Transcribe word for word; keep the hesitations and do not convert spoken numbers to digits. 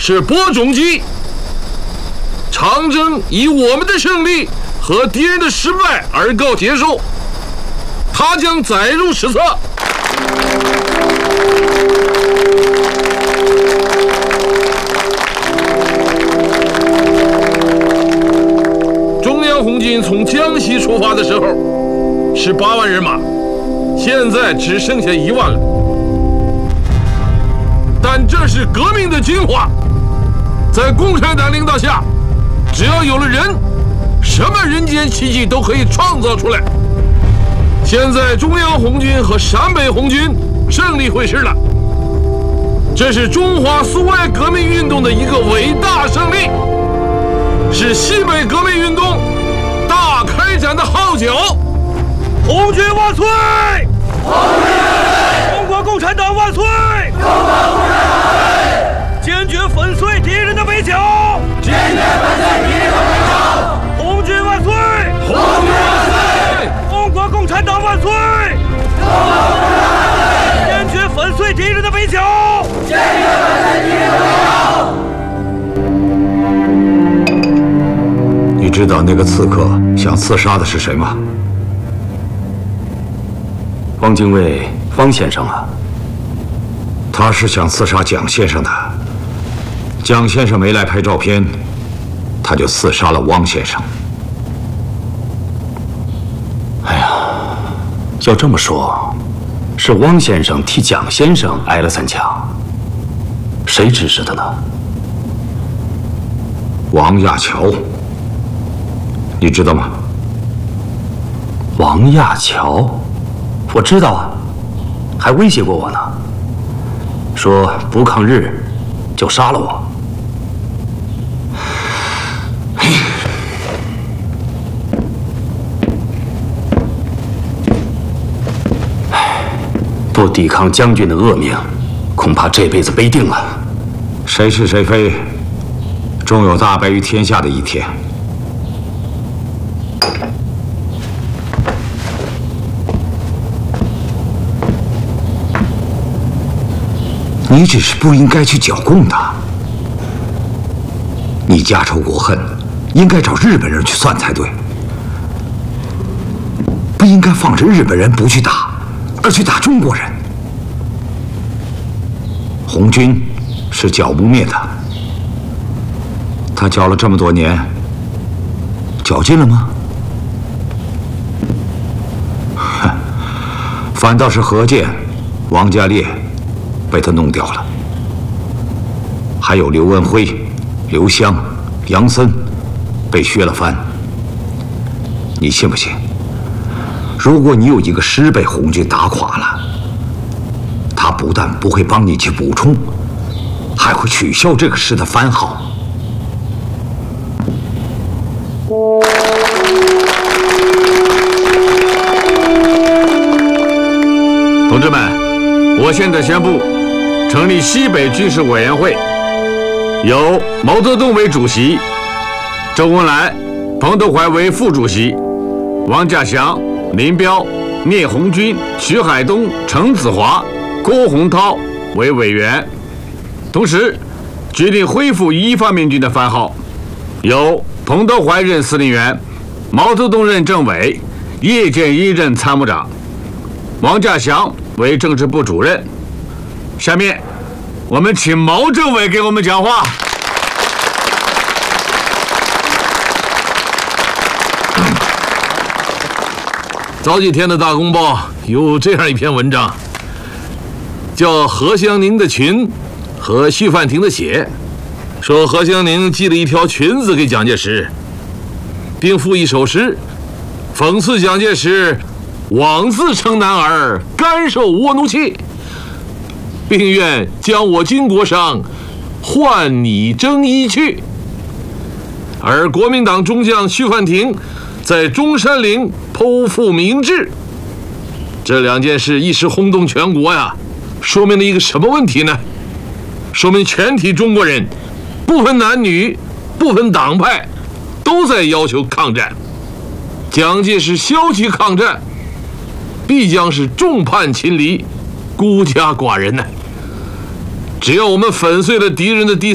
是播种机。长征以我们的胜利和敌人的失败而告结束，它将载入史册。中央红军从江西出发的时候是八万人马，现在只剩下一万了。但这是革命的精华，在共产党领导下，只要有了人，什么人间奇迹都可以创造出来。现在中央红军和陕北红军胜利会师了，这是中华苏维埃革命运动的一个伟大胜利，是西北革命运动大开展的号角。红军万岁！ 红军万岁！ 中国共产党万岁！ 中国共产党万岁！ 坚决粉碎敌人的围剿！ 坚决粉碎敌人的围剿！ 红军万岁！ 红军万岁！ 中国共产党万岁！ 中国共产党万岁！ 坚决粉碎敌人的围剿！ 坚决粉碎敌人的围剿！ 你知道那个刺客想刺杀的是谁吗？ 汪精卫，汪先生啊。 他是想刺杀蒋先生的。蒋先生没来拍照片，他就刺杀了汪先生。 哎呀，要这么说，是汪先生替蒋先生挨了三枪，谁指使的呢？ 王亚樵，你知道吗？ 王亚樵，我知道啊，还威胁过我呢，说不抗日就杀了我。不抵抗将军的恶命，恐怕这辈子背定了。 谁是谁非，终有大白于天下的一天。你只是不应该去剿共他，你家仇国恨，应该找日本人去算才对，不应该放着日本人不去打，而去打中国人。红军是剿不灭的，他剿了这么多年，剿尽了吗？哼，反倒是何键、王家烈被他弄掉了，还有刘文辉、刘湘、杨森被削了藩。你信不信？如果你有一个师被红军打垮了，他不但不会帮你去补充，还会取消这个师的番号。 同志们，我现在宣布成立西北军事委员会，由毛泽东为主席，周恩来、彭德怀为副主席，王稼祥、林彪、聂红军、徐海东、程子华、郭洪涛为委员。同时决定恢复一方面军的番号，由彭德怀任司令员，毛泽东任政委，叶剑英任参谋长，王稼祥为政治部主任。下面我们请毛政委给我们讲话。早几天的大公报有这样一篇文章，叫何香凝的裙和徐范庭的血，说何香凝寄了一条裙子给蒋介石，并附一首诗，讽刺蒋介石枉自称男儿，甘受倭奴气，并愿将我军国伤，换你征衣去。而国民党中将徐范庭在中山陵剖腹明志，这两件事一时轰动全国呀，说明了一个什么问题呢？说明全体中国人，不分男女，不分党派，都在要求抗战。蒋介石消极抗战，必将是众叛亲离，孤家寡人呢。只要我们粉碎了敌人的第